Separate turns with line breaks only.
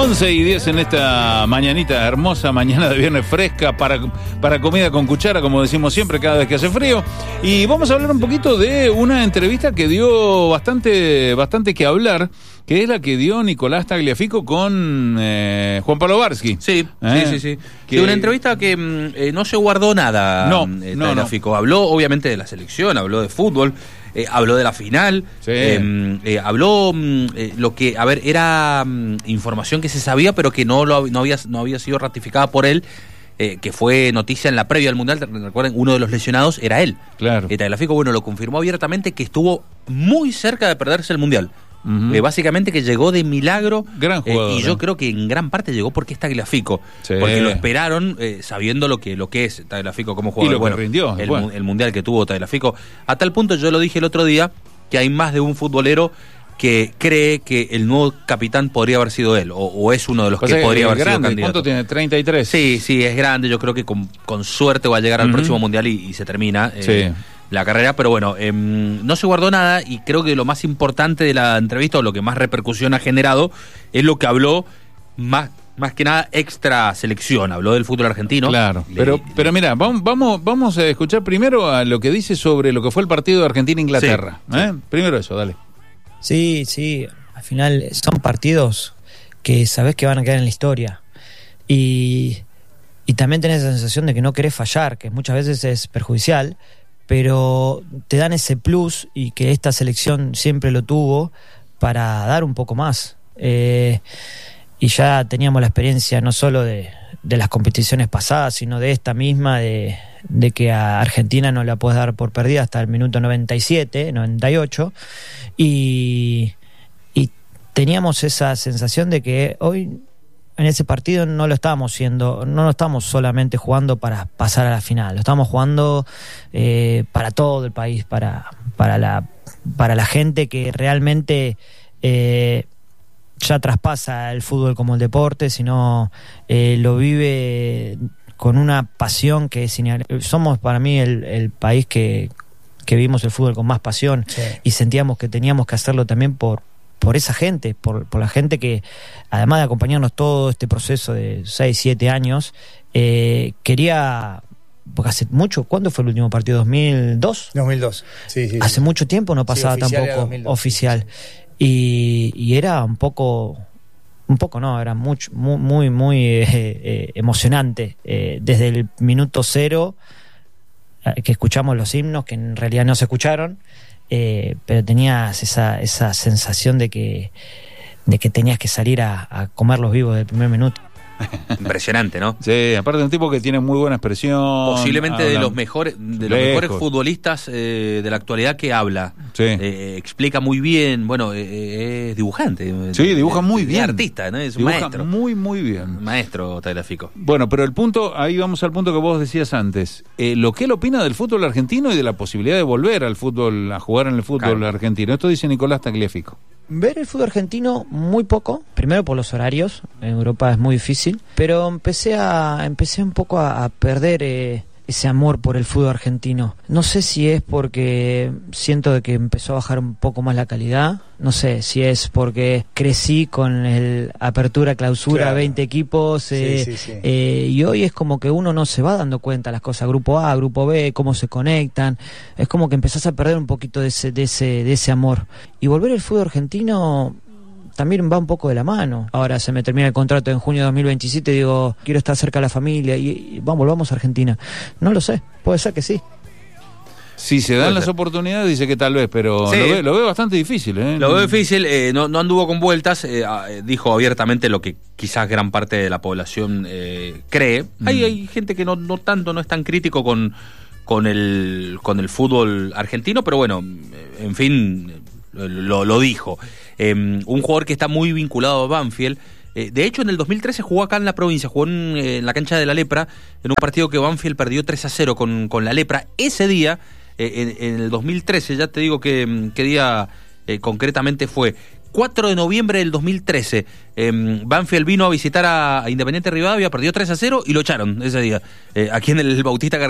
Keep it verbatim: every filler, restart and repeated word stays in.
once y diez en esta mañanita hermosa, mañana de viernes fresca, para, para comida con cuchara, como decimos siempre cada vez que hace frío. Y vamos a hablar un poquito de una entrevista que dio bastante, bastante que hablar, que es la que dio Nicolás Tagliafico con eh, Juan Pablo Varsky.
Sí,
¿Eh?
sí, sí, sí.
Que...
Sí, una entrevista que eh, no se guardó nada.
No,
eh,
no,
Tagliafico. No. Habló obviamente de la selección, habló de fútbol, eh, habló de la final,
sí.
eh, eh, habló eh, lo que, a ver, era um, información que se sabía, pero que no, lo, no, había, no había sido ratificada por él. Eh, que fue noticia en la previa al Mundial. Recuerden, uno de los lesionados era él.
Claro.
Eh, Tagliafico, bueno, lo confirmó abiertamente que estuvo muy cerca de perderse el Mundial.
Uh-huh.
Eh, básicamente que llegó de milagro.
Gran jugador,
eh, y yo
¿eh?
creo que en gran parte llegó porque es Tagliafico.
Sí.
Porque lo esperaron eh, sabiendo lo que, lo que es Tagliafico como jugador.
Y lo
bueno,
que rindió.
El,
Bueno.
el Mundial que tuvo Tagliafico. A tal punto, yo lo dije el otro día, que hay más de un futbolero que cree que el nuevo capitán podría haber sido él, o, o es uno de los
o
que
sea,
podría haber
grande.
sido candidato.
¿Cuánto tiene? ¿treinta y tres?
Sí, sí, es grande. Yo creo que con, con suerte va a llegar al uh-huh. próximo Mundial y, y se termina eh,
sí.
la carrera. Pero bueno, eh, no se guardó nada y creo que lo más importante de la entrevista, o lo que más repercusión ha generado, es lo que habló más más que nada extra selección. Habló del fútbol argentino.
Claro,
le,
pero,
le...
pero mira, vamos, vamos, vamos a escuchar primero a lo que dice sobre lo que fue el partido de Argentina-Inglaterra.
Sí,
¿eh?
sí.
Primero eso, dale.
Sí, sí, al final son partidos que sabés que van a quedar en la historia y, y también tenés la sensación de que no querés fallar, que muchas veces es perjudicial, pero te dan ese plus y que esta selección siempre lo tuvo para dar un poco más. Eh, y ya teníamos la experiencia no solo de, de las competiciones pasadas, sino de esta misma, de, de que a Argentina no la puedes dar por perdida hasta el minuto noventa y siete, noventa y ocho, y, y teníamos esa sensación de que hoy en ese partido no lo estábamos siendo, no lo estamos solamente jugando para pasar a la final, lo estamos jugando eh, para todo el país, para, para, la, para la gente que realmente eh, ya traspasa el fútbol como el deporte, sino eh, lo vive con una pasión que es inag- somos para mí el, el país que, que vimos el fútbol con más pasión, sí. Y sentíamos que teníamos que hacerlo también por, por esa gente, por, por la gente que, además de acompañarnos todo este proceso de seis, siete años, eh, quería, porque hace mucho, ¿cuándo fue el último partido? ¿dos mil dos?
dos mil dos, sí, sí.
Hace
sí.
mucho tiempo no pasaba
sí, oficial
tampoco oficial. Y, y era un poco, un poco no, era mucho, muy, muy, muy eh, eh, emocionante. Eh, desde el minuto cero eh, que escuchamos los himnos, que en realidad no se escucharon, eh, pero tenías esa, esa sensación de que, de que tenías que salir a, a comer los vivos del primer minuto.
Impresionante, ¿no?
Sí, aparte de un tipo que tiene muy buena expresión.
Posiblemente
habla,
de los mejores, de los mejores futbolistas eh, de la actualidad que habla.
Sí.
Eh, explica muy bien, bueno, eh, es dibujante.
Sí, dibuja muy
es,
bien.
Es artista, ¿no? Es un
dibuja
maestro.
Muy, muy bien.
Maestro Tagliafico.
Bueno, pero el punto, ahí vamos al punto que vos decías antes. Eh, lo que él opina del fútbol argentino y de la posibilidad de volver al fútbol, a jugar en el fútbol claro. argentino. Esto dice Nicolás Tagliafico.
Ver el fútbol argentino muy poco, primero por los horarios, en Europa es muy difícil, pero empecé a empecé un poco a, a perder eh, ese amor por el fútbol argentino. No sé si es porque siento de que empezó a bajar un poco más la calidad, no sé si es porque crecí con el apertura, clausura, claro. veinte equipos, eh, sí, sí, sí. Eh, y hoy es como que uno no se va dando cuenta de las cosas, grupo A, grupo B, cómo se conectan, es como que empezás a perder un poquito de ese, de ese, de ese amor. Y volver al fútbol argentino también va un poco de la mano. Ahora se me termina el contrato en junio de dos mil veintisiete y digo, quiero estar cerca de la familia y, y vamos, volvamos a Argentina. No lo sé, puede ser que sí.
Si se dan las oportunidades, dice que tal vez, pero sí. lo, ve, lo veo bastante difícil. ¿eh?
Lo veo difícil, eh, no, no anduvo con vueltas, eh, dijo abiertamente lo que quizás gran parte de la población eh, cree. Mm. Hay, hay gente que no, no tanto, no es tan crítico con, con, el, con el fútbol argentino, pero bueno, en fin, lo, lo dijo. Eh, un jugador que está muy vinculado a Banfield. Eh, de hecho, en el dos mil trece jugó acá en la provincia, jugó en, eh, en la cancha de La Lepra, en un partido que Banfield perdió tres a cero con, con La Lepra. Ese día, eh, en, en el dos mil trece, ya te digo que, qué día eh, concretamente fue, cuatro de noviembre del dos mil trece, eh, Banfield vino a visitar a, a Independiente Rivadavia, perdió tres a cero y lo echaron ese día, eh, aquí en el Bautista García.